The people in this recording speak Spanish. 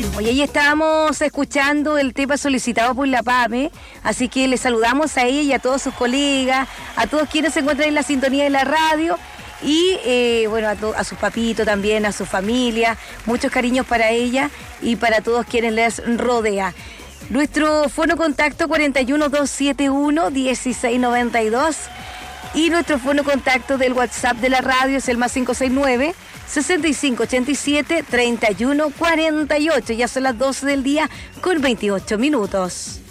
Oye, ahí estábamos escuchando el tema solicitado por la PAME, así que les saludamos a ella y a todos sus colegas, a todos quienes se encuentran en la sintonía de la radio y bueno, a sus papitos también, a su familia, muchos cariños para ella y para todos quienes les rodea. Nuestro fono contacto 41271-1692 y nuestro fono contacto del WhatsApp de la radio es el más 569-6587-3148. Ya son las 12 del día con 28 minutos.